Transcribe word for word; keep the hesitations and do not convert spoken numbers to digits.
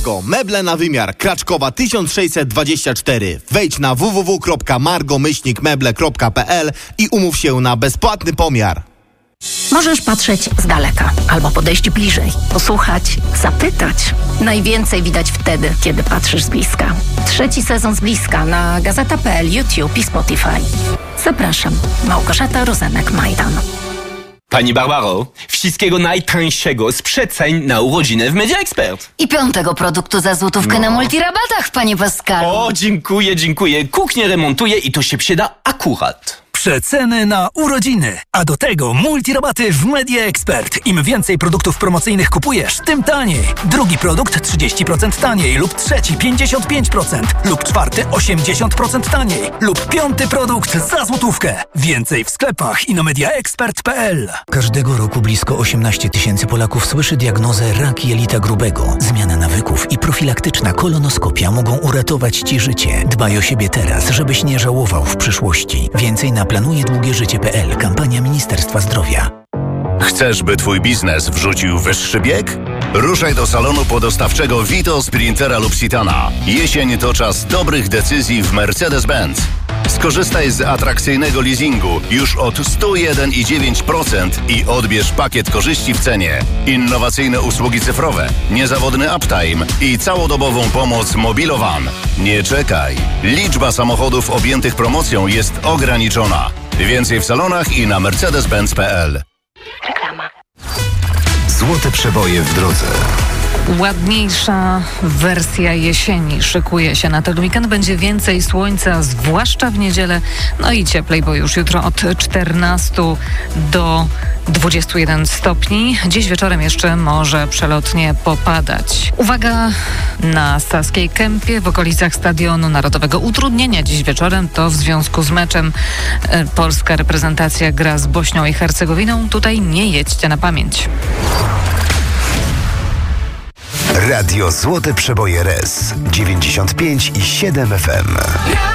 Meble na wymiar Kraczkowa tysiąc sześćset dwadzieścia cztery. Wejdź na w w w kropka margo myślnik meble kropka p l i umów się na bezpłatny pomiar. Możesz patrzeć z daleka albo podejść bliżej, posłuchać, zapytać. Najwięcej widać wtedy, kiedy patrzysz z bliska. Trzeci sezon z bliska na gazeta kropka p l, YouTube i Spotify. Zapraszam. Małgorzata Rozenek-Majdan. Pani Barbaro, wszystkiego najtańszego z przeceń na urodziny w Media Expert. I piątego produktu za złotówkę No. na multirabatach, panie Pascalu. O, dziękuję, dziękuję. Kuchnię remontuję i to się przyda akurat. Przeceny na urodziny, a do tego multirabaty w Media Expert. Im więcej produktów promocyjnych kupujesz, tym taniej. Drugi produkt trzydzieści procent taniej lub trzeci pięćdziesiąt pięć procent lub czwarty osiemdziesiąt procent taniej lub piąty produkt za złotówkę. Więcej w sklepach i na mediaexpert kropka p l. Każdego roku blisko osiemnaście tysięcy Polaków słyszy diagnozę rak jelita grubego. Zmiana nawyków i profilaktyczna kolonoskopia mogą uratować Ci życie. Dbaj o siebie teraz, żebyś nie żałował w przyszłości. Więcej na planuje długie życie kropka p l. Kampania Ministerstwa Zdrowia. Chcesz, by twój biznes wrzucił wyższy bieg? Ruszaj do salonu podostawczego Vito, Sprintera lub Citana. Jesień to czas dobrych decyzji w Mercedes-Benz. Skorzystaj z atrakcyjnego leasingu już od sto jeden i dziewięć procent i odbierz pakiet korzyści w cenie. Innowacyjne usługi cyfrowe, niezawodny uptime i całodobową pomoc Mobilowan. Nie czekaj. Liczba samochodów objętych promocją jest ograniczona. Więcej w salonach i na mercedes benz kropka p l. Reklama. Złote przeboje w drodze. Ładniejsza wersja jesieni szykuje się na ten weekend. Będzie więcej słońca, zwłaszcza w niedzielę. No i cieplej, bo już jutro od czternastu do dwudziestu jeden stopni. Dziś wieczorem jeszcze może przelotnie popadać. Uwaga, na Saskiej Kępie w okolicach Stadionu Narodowego utrudnienia dziś wieczorem to w związku z meczem. Polska reprezentacja gra z Bośnią i Hercegowiną. Tutaj nie jedźcie na pamięć. Radio Złote Przeboje R E S dziewięćdziesiąt pięć i siedem F M.